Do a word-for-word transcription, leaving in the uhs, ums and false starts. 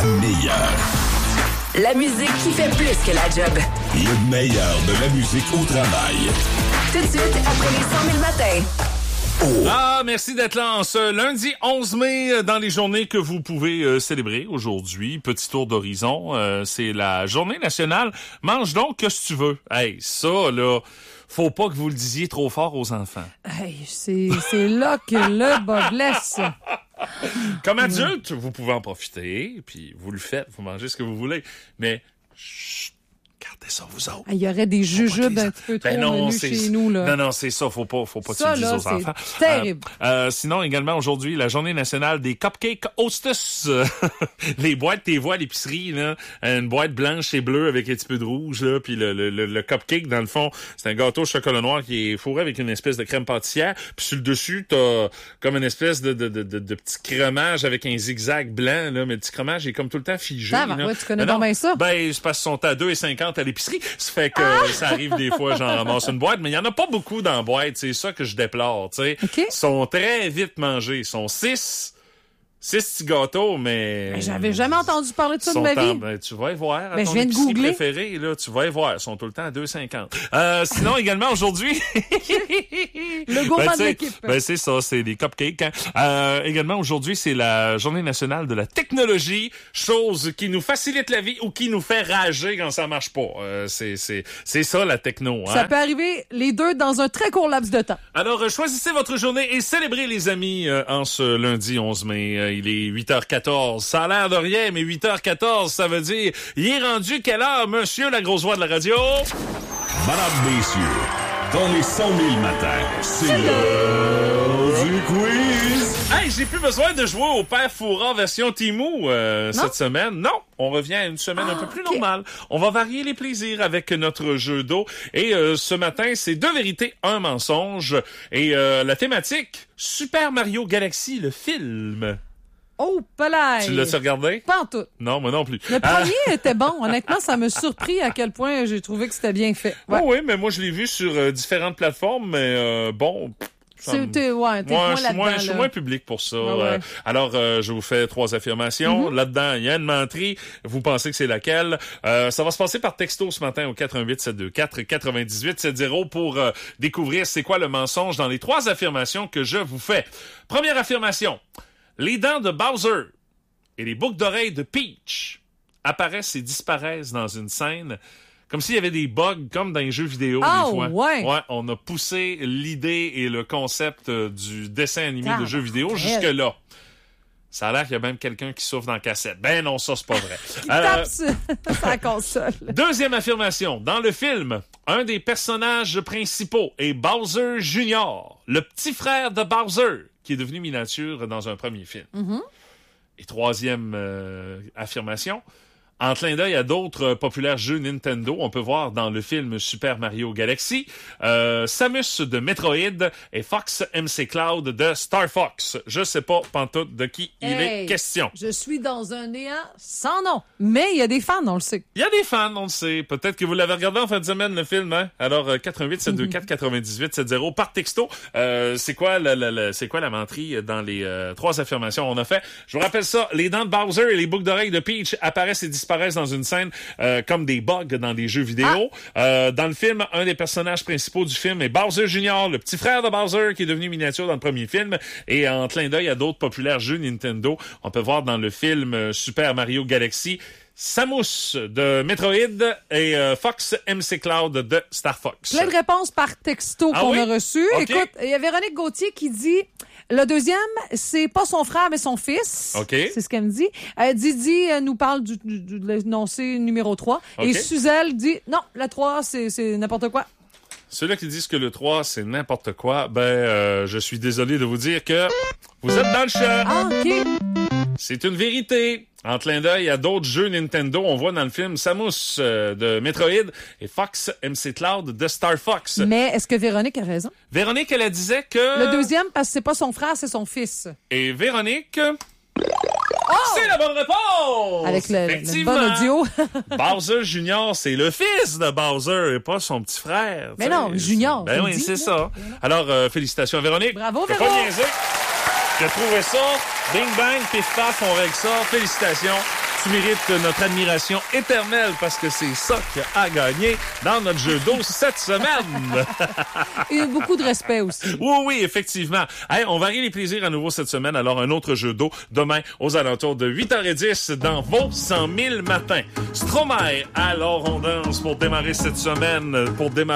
la meilleure. La musique qui fait plus que la job. Le meilleur de la musique au travail. Tout de suite, après les cent mille matins. Oh. Ah, merci d'être là en ce lundi onze mai dans les journées que vous pouvez euh, célébrer aujourd'hui. Petit tour d'horizon, euh, c'est la journée nationale. Mange donc que ce que tu veux. Hey, ça, là, faut pas que vous le disiez trop fort aux enfants. Hey, c'est, c'est là que le bas blesse. Comme adulte, vous pouvez en profiter, puis vous le faites, vous mangez ce que vous voulez. Mais, chut, gardez ça vous autres. Il y aurait des jujubes un petit peu trop ben non, menus chez nous, là. Non, non, c'est ça. Faut pas, faut pas ça, que tu le dises là, aux c'est enfants. Terrible. Euh, euh, sinon, également, aujourd'hui, la journée nationale des Cupcake Hostess. Les boîtes, t'es vois à l'épicerie, là. Une boîte blanche et bleue avec un petit peu de rouge, là. Puis le, le, le, le cupcake, dans le fond, c'est un gâteau au chocolat noir qui est fourré avec une espèce de crème pâtissière. Puis sur le dessus, t'as comme une espèce de, de, de, de, de petit crémage avec un zigzag blanc, là. Mais le petit crémage est comme tout le temps figé. Ah, ben, ouais, tu connais donc bien ça. Ben, c'est parce qu'ils sont à deux cinquante à l'épicerie. Ça fait que ah! ça arrive des fois, j'en ramasse une boîte, mais il y en a pas beaucoup dans la boîte. C'est ça que je déplore, tu sais. Okay. Ils sont très vite mangés. Ils sont six. Six petits gâteaux, mais... mais j'avais jamais entendu parler de ça de ma vie. En... Ben, tu vas y voir. Ben, ton je viens de googler. Préféré, là, tu vas y voir. Ils sont tout le temps à deux cinquante. Euh, sinon, également, aujourd'hui... le gourmand ben, de l'équipe. Ben, c'est ça, c'est des cupcakes. Hein. Euh, également, aujourd'hui, c'est la journée nationale de la technologie, chose qui nous facilite la vie ou qui nous fait rager quand ça marche pas. Euh, c'est, c'est, c'est ça, la techno. Hein? Ça peut arriver les deux dans un très court laps de temps. Alors, euh, choisissez votre journée et célébrez les amis euh, en ce lundi onze mai. Euh, il est huit heures quatorze. Ça a l'air de rien, mais huit heures quatorze, ça veut dire il est rendu quelle heure, monsieur la grosse voix de la radio? Madame, messieurs, dans les cent mille matins, c'est l'heure du quiz. Hey, j'ai plus besoin de jouer au Père Fouras version Timou euh, cette semaine. Non, on revient à une semaine ah, un peu plus okay. normale. On va varier les plaisirs avec notre jeu d'eau. Et euh, ce matin, c'est deux vérités, un mensonge. Et euh, la thématique, Super Mario Galaxy, le film. Oh, palais! Tu l'as-tu regardé? Pas en tout. Non, moi non plus. Le premier ah. était bon. Honnêtement, ça m'a surpris à quel point j'ai trouvé que c'était bien fait. Ouais. Oh oui, mais moi, je l'ai vu sur euh, différentes plateformes, mais euh, bon... C'est, t'es, ouais, t'es moi, moins je, là-dedans. Moi, là. je suis moins public pour ça. Ah ouais. euh, alors, euh, je vous fais trois affirmations. Mm-hmm. Là-dedans, il y a une menterie. Vous pensez que c'est laquelle? Euh, ça va se passer par texto ce matin au quatre un huit sept deux quatre neuf huit sept zéro pour euh, découvrir c'est quoi le mensonge dans les trois affirmations que je vous fais. Première affirmation. Les dents de Bowser et les boucles d'oreilles de Peach apparaissent et disparaissent dans une scène comme s'il y avait des bugs, comme dans les jeux vidéo, oh, des fois. Ouais. Ouais, on a poussé l'idée et le concept euh, du dessin animé ah, de jeux vidéo jusque-là. Ça a l'air qu'il y a même quelqu'un qui souffre dans la cassette. Ben non, ça, c'est pas vrai. Qui euh, tape sur la console. Deuxième affirmation. Dans le film, un des personnages principaux est Bowser Junior, le petit frère de Bowser, qui est devenu miniature dans un premier film. Mm-hmm. Et troisième euh, affirmation. En clin d'œil à d'autres euh, populaires jeux Nintendo, on peut voir dans le film Super Mario Galaxy, euh, Samus de Metroid et Fox M C Cloud de Star Fox. Je sais pas, pantoute, de qui hey, il est question. Je suis dans un néant sans nom. Mais il y a des fans, on le sait. Il y a des fans, on le sait. Peut-être que vous l'avez regardé en fin de semaine, le film, hein? Alors, euh, quatre un huit sept deux quatre neuf huit sept zéro par texto. Euh, c'est quoi la, la, la, c'est quoi la menterie dans les euh, trois affirmations qu'on a fait? Je vous rappelle ça. Les dents de Bowser et les boucles d'oreilles de Peach apparaissent et disparaissent dans une scène euh, comme des bugs dans des jeux vidéo. Ah. Euh, dans le film, un des personnages principaux du film est Bowser Junior, le petit frère de Bowser qui est devenu miniature dans le premier film. Et en clin d'œil à d'autres populaires jeux Nintendo, on peut voir dans le film euh, Super Mario Galaxy Samus de Metroid et euh, Fox M C Cloud de Star Fox. Plein de réponses par texto ah qu'on oui? a reçues. Okay. Écoute, il y a Véronique Gauthier qui dit... Le deuxième, c'est pas son frère, mais son fils. OK. C'est ce qu'elle me dit. Euh, Didi euh, nous parle du, du, du de l'énoncé numéro trois. Okay. Et Suzelle dit, non, la trois, c'est, c'est n'importe quoi. Ceux-là qui disent que le trois, c'est n'importe quoi, ben, euh, je suis désolé de vous dire que vous êtes dans le champ. Ah, OK. C'est une vérité. En clin d'œil à d'autres jeux Nintendo, on voit dans le film Samus euh, de Metroid et Fox M C Cloud de Star Fox. Mais est-ce que Véronique a raison? Véronique, elle, elle disait que... Le deuxième, parce que c'est pas son frère, c'est son fils. Et Véronique... Oh! C'est la bonne réponse! Avec le, le bon audio. Bowser Junior, c'est le fils de Bowser et pas son petit frère. Mais non, Junior. Ben oui, dit, c'est là. ça. Alors, euh, félicitations à Véronique. Bravo, Véronique. J'ai trouvé ça. Bing bang, pif paf, on règle ça. Félicitations. tu mérites notre admiration éternelle parce que c'est ça qui a gagné dans notre jeu d'eau cette semaine. Et beaucoup de respect aussi. Oui, oui, effectivement. Hey, on varie les plaisirs à nouveau cette semaine. Alors, un autre jeu d'eau demain aux alentours de huit heures dix dans vos cent mille matins. Stromae, alors on danse pour démarrer cette semaine, pour démarrer